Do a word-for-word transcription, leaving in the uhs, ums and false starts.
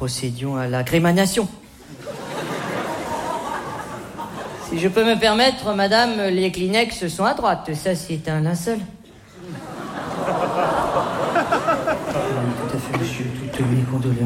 procédions à la crémation. Si je peux me permettre, madame, les Kleenex sont à droite. Ça, c'est un linceul. Tout à fait, monsieur. Toutes mes condoléances.